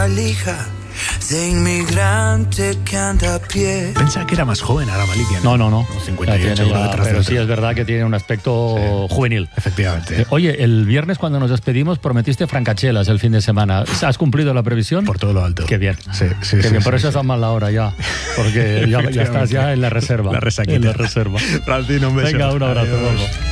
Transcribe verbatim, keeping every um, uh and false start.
Valija de inmigrante que anda a pie. Pensaba que era más joven ahora Malikia. No, no, no. cincuenta y ocho, ya, uno detrás pero de sí otro. es verdad que tiene un aspecto sí, juvenil. Efectivamente. Eh, oye, el viernes cuando nos despedimos prometiste francachelas el fin de semana. ¿Has cumplido la previsión? Por todo lo alto. Qué bien. Sí, sí, Qué sí, bien. sí, Por eso sí. estás mal la hora ya. Porque ya, ya estás ya en la reserva. La resaquita. En la reserva. Francino, un beso. Venga, un abrazo. Adiós. Vamos.